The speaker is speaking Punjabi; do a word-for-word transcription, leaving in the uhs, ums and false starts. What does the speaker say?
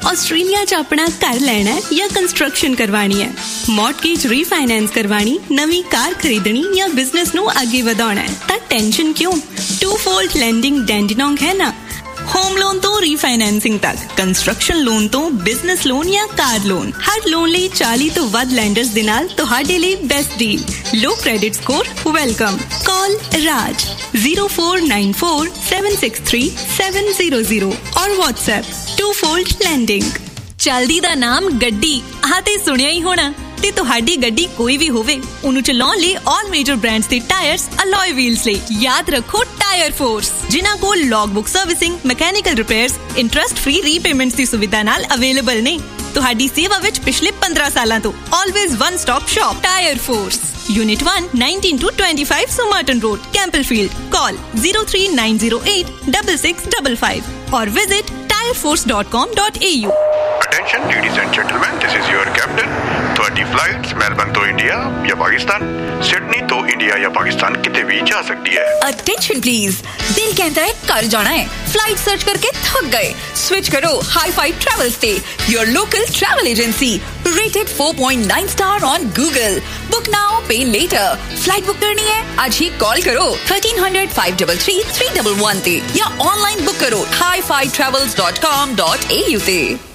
ਆਸਟ੍ਰੇਲੀਆ 'ਚ ਆਪਣਾ ਘਰ ਲੈਣਾ ਹੈ ਜਾਂ ਕੰਸਟਰਕਸ਼ਨ ਕਰਵਾਣੀ ਹੈ, ਮੌਰਟਗੇਜ ਰੀਫਾਈਨੈਂਸ ਕਰਵਾਣੀ, ਨਵੀਂ ਕਾਰ ਖਰੀਦਣੀ ਜਾਂ ਬਿਜ਼ਨਸ ਨੂੰ ਅੱਗੇ ਵਧਾਉਣਾ ਹੈ ਤਾਂ ਟੈਨਸ਼ਨ ਕਿਉਂ? ਟੂ ਫੋਲਡ ਲੈਂਡਿੰਗ ਡੈਂਡੀਨੋਂਗ ਹੈ ਨਾ। ਹੋਮ ਲੋਨ ਤੋਂ ਰੀਫਾਈਨੈਂਸਿੰਗ ਤੱਕ, ਕੰਸਟਰਕਸ਼ਨ ਲੋਨ ਤੋਂ ਬਿਜ਼ਨਸ ਲੋਨ ਜਾਂ ਕਾਰ ਲੋਨ, ਹਰ ਲੋਨ ਲਈ ਚਾਲੀ ਤੋਂ ਵੱਧ ਲੈਂਡਰਸ ਦੇ ਨਾਲ ਤੁਹਾਡੇ ਲਈ ਬੈਸਟ ਡੀਲ। ਲੋ ਕ੍ਰੈਡਿਟ ਸਕੋਰ ਵੈਲਕਮ। ਕਾਲ ਰਾਜ zero four nine four seven six three seven zero zero और WhatsApp two fold lending। ਚਲਦੀ ਦਾ ਨਾਮ ਗੱਡੀ, ਆਹ ਤੇ ਸੁਣਿਆ ਹੀ ਹੋਣਾ। ਤੇ ਤੁਹਾਡੀ ਗੱਡੀ ਕੋਈ ਵੀ ਹੋਵੇ, ਉਹਨੂੰ ਚਲਾਉਣ ਲਈ ਆਲ ਮੇਜਰ ਬ੍ਰਾਂਡਸ ਦੇ ਟਾਇਰਸ, ਅਲੋਏ ਵੀਲਸ ਲਈ ਯਾਦ ਰੱਖੋ ਟਾਇਰ ਫੋਰਸ, ਜਿਨ੍ਹਾਂ ਕੋਲ log book servicing, mechanical repairs, interest free repayments ਦੀ ਸੁਵਿਧਾ ਨਾਲ ਅਵੇਲੇਬਲ ਨੇ। ਤੁਹਾਡੀ ਸੇਵਾ ਵਿੱਚ ਪਿਛਲੇ ਪੰਦਰਾਂ ਸਾਲਾਂ ਤੋਂ always one stop shop tyre force. Unit one, nineteen to twenty-five Somerton Road, Campbellfield. Call zero three nine zero eight six six five five or visit tire force dot com dot a u. Attention ladies and gentlemen, this is your captain. ਤੁਹਾਡੀ ਫਲਾਈਟਸ ਮੈਲਬਨ ਤੋਂ ਇੰਡੀਆ ਜਾਂ ਪਾਕਿਸਤਾਨ, ਸਿਡਨੀ ਤੋਂ ਇੰਡੀਆ ਜਾਂ ਪਾਕਿਸਤਾਨ ਕਿਤੇ ਵੀ ਜਾ ਸਕਦੀ ਹੈ। Attention please, ਦਿਲ ਕਹਿੰਦਾ ਹੈ ਘਰ ਜਾਣਾ ਹੈ, ਫਲਾਈਟ ਸਰਚ ਕਰਕੇ ਥੱਕ ਗਏ, ਸਵਿਚ ਕਰੋ ਹਾਈ-ਫਾਈ ਟਰੈਵਲਸ ਤੇ, your local travel agency, rated four point nine star on Google. Book now, pay later. Flight book करनी है? आज ही call करो thirteen hundred five three three three one one ਤੇ ਜਾਂ online book ਕਰੋ hi fi travels dot com dot a u ਤੇ।